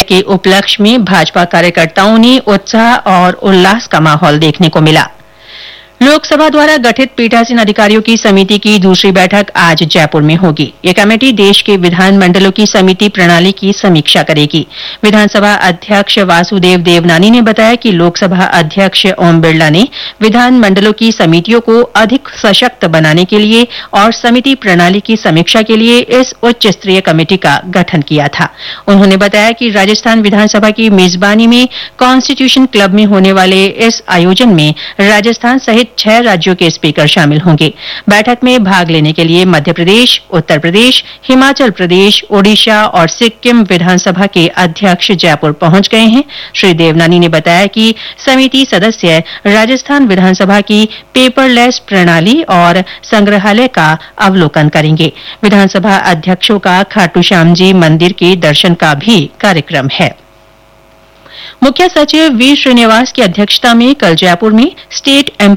के उपलक्ष्य में भाजपा कार्यकर्ताओं ने उत्साह और उल्लास का माहौल देखने को मिला। लोकसभा द्वारा गठित पीठासीन अधिकारियों की समिति की दूसरी बैठक आज जयपुर में होगी। यह कमेटी देश के विधानमंडलों की समिति प्रणाली की समीक्षा करेगी। विधानसभा अध्यक्ष वासुदेव देवनानी ने बताया कि लोकसभा अध्यक्ष ओम बिरला ने विधानमंडलों की समितियों को अधिक सशक्त बनाने के लिए और समिति प्रणाली की समीक्षा के लिए इस उच्च स्तरीय कमेटी का गठन किया था। उन्होंने बताया कि राजस्थान विधानसभा की मेजबानी में कॉन्स्टिट्यूशन क्लब में होने वाले इस आयोजन में राजस्थान सहित 6 राज्यों के स्पीकर शामिल होंगे। बैठक में भाग लेने के लिए मध्य प्रदेश, उत्तर प्रदेश, हिमाचल प्रदेश, ओडिशा और सिक्किम विधानसभा के अध्यक्ष जयपुर पहुंच गए हैं। श्री देवनानी ने बताया कि समिति सदस्य राजस्थान विधानसभा की पेपरलेस प्रणाली और संग्रहालय का अवलोकन करेंगे। विधानसभा अध्यक्षों का खाटू श्याम जी मंदिर के दर्शन का भी कार्यक्रम है। मुख्य सचिव वी श्रीनिवास की अध्यक्षता में कल जयपुर में स्टेट